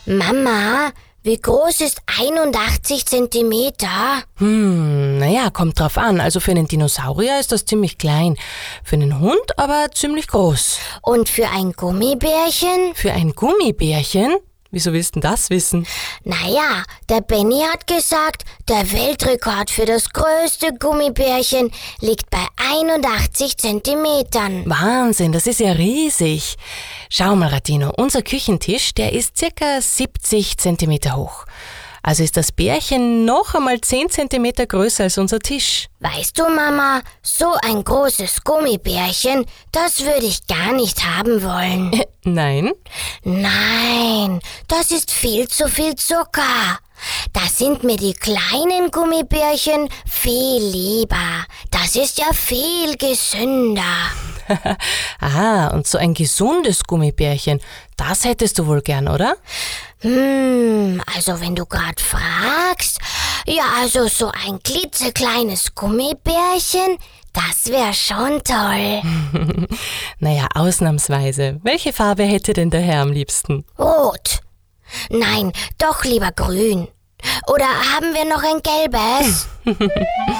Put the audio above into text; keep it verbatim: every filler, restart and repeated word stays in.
Mama, wie groß ist einundachtzig Zentimeter? Hm, naja, kommt drauf an. Also für einen Dinosaurier ist das ziemlich klein. Für einen Hund aber ziemlich groß. Und für ein Gummibärchen? Für ein Gummibärchen? Wieso willst du denn das wissen? Naja, der Benny hat gesagt, der Weltrekord für das größte Gummibärchen liegt bei einundachtzig Zentimetern. Wahnsinn, das ist ja riesig. Schau mal, Radino, unser Küchentisch, der ist circa siebzig Zentimeter hoch. Also ist das Bärchen noch einmal zehn Zentimeter größer als unser Tisch. Weißt du, Mama, so ein großes Gummibärchen, das würde ich gar nicht haben wollen. Äh, nein? Nein, das ist viel zu viel Zucker. Da sind mir die kleinen Gummibärchen viel lieber. Das ist ja viel gesünder. Aha, und so ein gesundes Gummibärchen, das hättest du wohl gern, oder? Hm, also wenn du gerade fragst, ja, also so ein klitzekleines Gummibärchen, das wäre schon toll. Naja, ausnahmsweise. Welche Farbe hätte denn der Herr am liebsten? Rot. Nein, doch lieber grün. Oder haben wir noch ein gelbes?